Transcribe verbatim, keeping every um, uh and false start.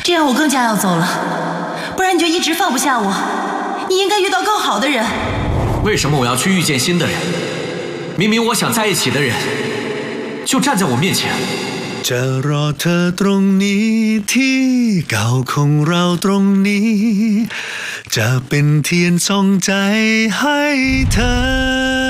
这样我更加要走了，不然你就一直放不下我。你应该遇到更好的人。 为什么我要去遇见新的人？明明我想在一起的人，就站在我面前。 จะรอเธอตรงนี้ที่เก่าของเราตรงนี้จะเป็นเทียนส่องใจให้เธอ